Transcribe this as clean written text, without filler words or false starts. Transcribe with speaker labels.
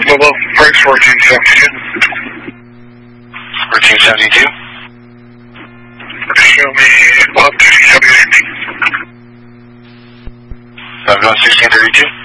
Speaker 1: Below Frank's 1472.
Speaker 2: 1472?
Speaker 1: Show me 11632.
Speaker 2: 1632?